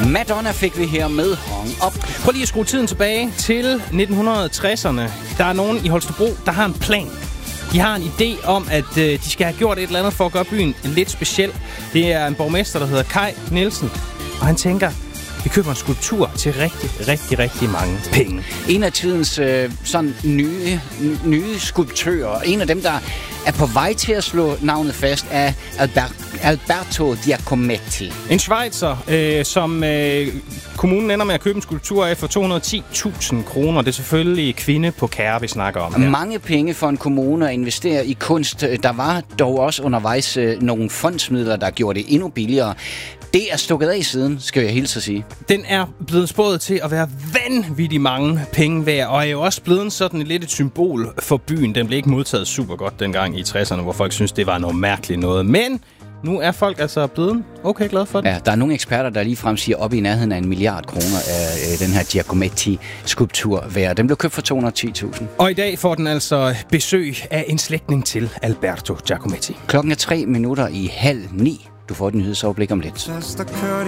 Madonna fik vi her med Hung Up. Prøv lige at skrue tiden tilbage til 1960'erne. Der er nogen i Holstebro, der har en plan. De har en idé om, at de skal have gjort et eller andet for at gøre byen lidt speciel. Det er en borgmester, der hedder Kai Nielsen. Og han tænker, vi køber en skulptur til rigtig mange penge. En af tidens sådan nye skulptører. En af dem, der er på vej til at slå navnet fast, er Alberto Giacometti. En schweizer, som kommunen ender med at købe en skulptur af for 210.000 kroner. Det er selvfølgelig kvinde på kære, vi snakker om her. Mange penge for en kommune at investere i kunst. Der var dog også undervejs nogle fondsmidler, der gjorde det endnu billigere. Det er stukket af siden, skal jeg hilse at sige. Den er blevet spået til at være vanvittigt mange penge værd, og er jo også blevet sådan lidt et symbol for byen. Den blev ikke modtaget super godt dengang i 60'erne, hvor folk synes det var noget mærkeligt noget. Men nu er folk altså blevet okay glade for det. Ja, der er nogle eksperter, der ligefrem siger op i nærheden af 1 milliard kroner af den her Giacometti-skulptur værd. Den blev købt for 210.000. Og i dag får den altså besøg af en slægtning til Alberto Giacometti. Klokken er 8:03. Du får et nyhedsoverblik om lidt.